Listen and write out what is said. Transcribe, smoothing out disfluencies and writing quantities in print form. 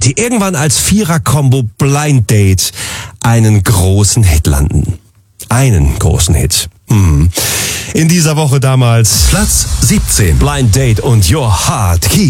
die irgendwann als Vierer-Kombo Blind Date einen großen Hit landen. Einen großen Hit. In dieser Woche damals Platz 17. Blind Date und Your Heart Keeps